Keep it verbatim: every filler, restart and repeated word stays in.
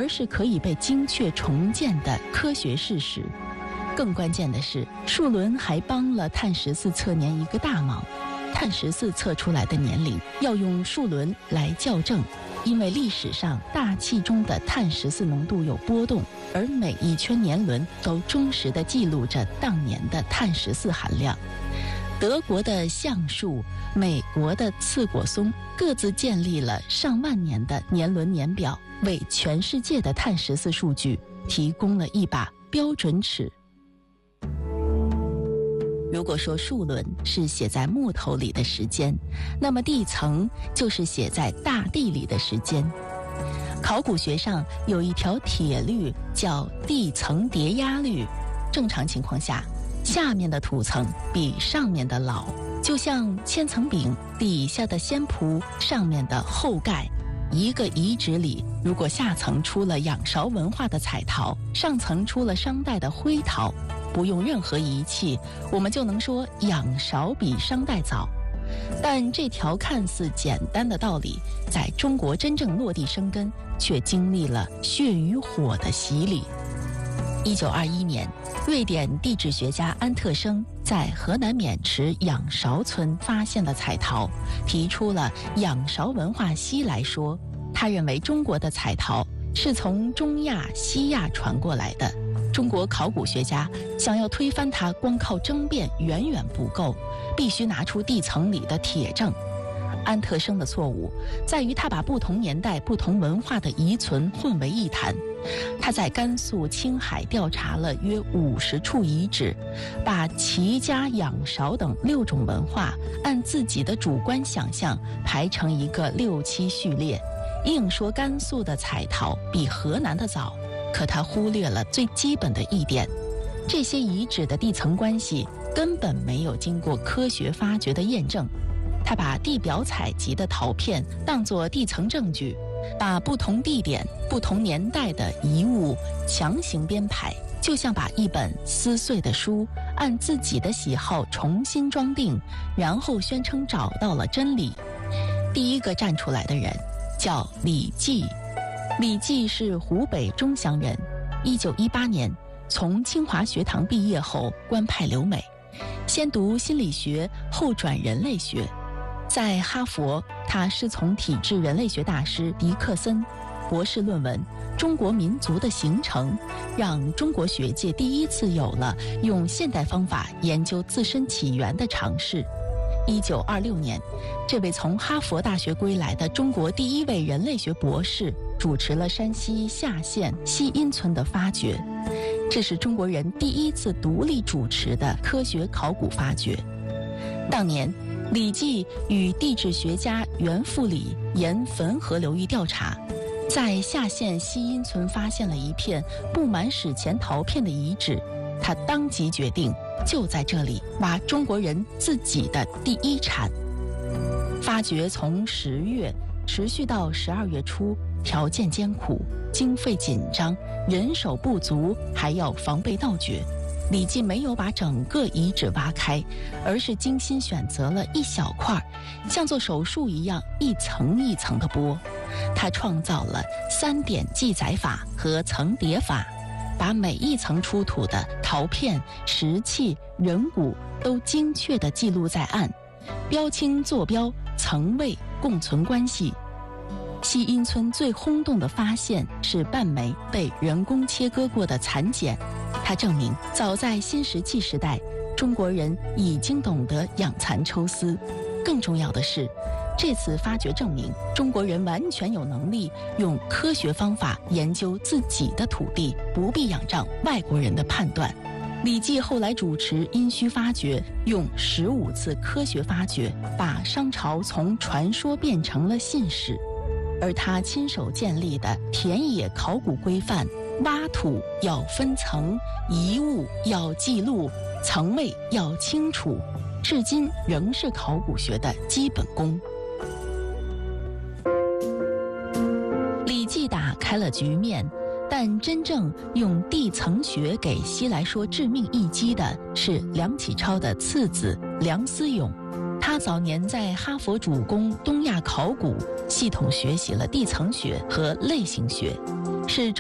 是可以被精确重建的科学事实。更关键的是，数轮还帮了碳十四测年一个大忙。碳十四测出来的年龄要用数轮来校正，因为历史上大气中的碳十四浓度有波动，而每一圈年轮都忠实地记录着当年的碳十四含量。德国的橡树、美国的刺果松各自建立了上万年的年轮年表，为全世界的碳十四数据提供了一把标准尺。如果说数轮是写在木头里的时间，那么地层就是写在大地里的时间。考古学上有一条铁律叫地层叠压律，正常情况下，下面的土层比上面的老，就像千层饼底下的鲜蒲，上面的厚盖。一个遗址里，如果下层出了仰韶文化的彩陶，上层出了商代的灰陶，不用任何仪器，我们就能说仰韶比商代早。但这条看似简单的道理，在中国真正落地生根，却经历了血与火的洗礼。一九二一年，瑞典地质学家安特生在河南渑池仰韶村发现了彩陶，提出了仰韶文化西来说。他认为中国的彩陶是从中亚、西亚传过来的。中国考古学家想要推翻它，光靠争辩远远不够，必须拿出地层里的铁证。安特生的错误在于他把不同年代、不同文化的遗存混为一谈。他在甘肃、青海调查了约五十处遗址，把齐家、仰韶等六种文化按自己的主观想象排成一个六七序列，硬说甘肃的彩陶比河南的早。可他忽略了最基本的一点，这些遗址的地层关系根本没有经过科学发掘的验证。他把地表采集的陶片当作地层证据，把不同地点、不同年代的遗物强行编排，就像把一本撕碎的书按自己的喜好重新装订，然后宣称找到了真理。第一个站出来的人叫李济。李济是湖北钟祥人，一九一八年从清华学堂毕业后官派留美，先读心理学，后转人类学。在哈佛，他师从体制人类学大师狄克森，博士论文《中国民族的形成》，让中国学界第一次有了用现代方法研究自身起源的尝试。一九二六年，这位从哈佛大学归来的中国第一位人类学博士，主持了山西夏县西阴村的发掘，这是中国人第一次独立主持的科学考古发掘。当年，李济与地质学家袁复礼沿汾河流域调查，在夏县西阴村发现了一片布满史前陶片的遗址。他当即决定就在这里挖中国人自己的第一铲。发掘从十月持续到十二月初，条件艰苦，经费紧张，人手不足，还要防备盗掘。李济没有把整个遗址挖开，而是精心选择了一小块，像做手术一样一层一层的剥。他创造了三点记载法和层叠法，把每一层出土的陶片、石器、人骨都精确地记录在案，标清坐标、层位、共存关系。西阴村最轰动的发现是半枚被人工切割过的蚕茧，它证明早在新石器时代，中国人已经懂得养蚕抽丝。更重要的是，这次发掘证明中国人完全有能力用科学方法研究自己的土地，不必仰仗外国人的判断。李济后来主持殷墟发掘，用十五次科学发掘，把商朝从传说变成了信史。而他亲手建立的田野考古规范，挖土要分层，遗物要记录，层位要清楚，至今仍是考古学的基本功。李济打开了局面，但真正用地层学给西来说致命一击的是梁启超的次子梁思永。他早年在哈佛主攻东亚考古，系统学习了地层学和类型学，是